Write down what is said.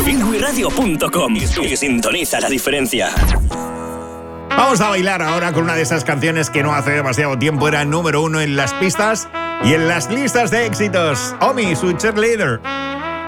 Finguiradio.com y sintoniza la diferencia. Vamos a bailar ahora con una de esas canciones que no hace demasiado tiempo era número 1 en las pistas y en las listas de éxitos. Omi, su cheerleader.